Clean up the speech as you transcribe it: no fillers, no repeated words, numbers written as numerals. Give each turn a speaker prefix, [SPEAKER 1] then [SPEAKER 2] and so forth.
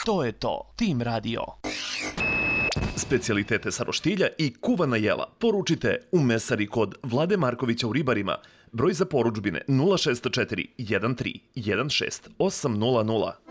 [SPEAKER 1] To je to. Tim Radio.
[SPEAKER 2] Specijalitete sa roštilja i kuvana jela poručite u mesari kod Vlade Markovića u Ribarima. Broj za poručbine 064 13 16 800.